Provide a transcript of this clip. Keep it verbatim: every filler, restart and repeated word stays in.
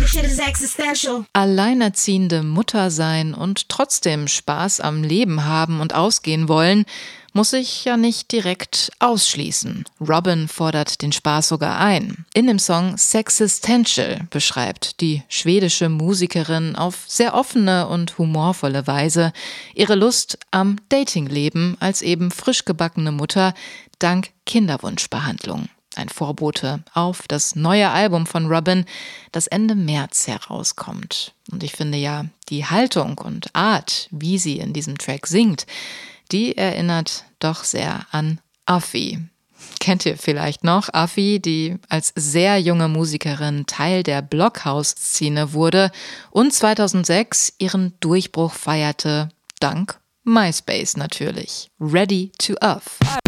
Alleinerziehende Mutter sein und trotzdem Spaß am Leben haben und ausgehen wollen, muss sich ja nicht direkt ausschließen. Robyn fordert den Spaß sogar ein. In dem Song Sexistential beschreibt die schwedische Musikerin auf sehr offene und humorvolle Weise ihre Lust am Datingleben als eben frisch gebackene Mutter dank Kinderwunschbehandlung. Ein Vorbote auf das neue Album von Robyn, das Ende März herauskommt. Und ich finde ja, die Haltung und Art, wie sie in diesem Track singt, die erinnert doch sehr an Affi. Kennt ihr vielleicht noch Affi, die als sehr junge Musikerin Teil der Blockhouse-Szene wurde und zweitausendsechs ihren Durchbruch feierte, dank MySpace natürlich. Ready to Uff.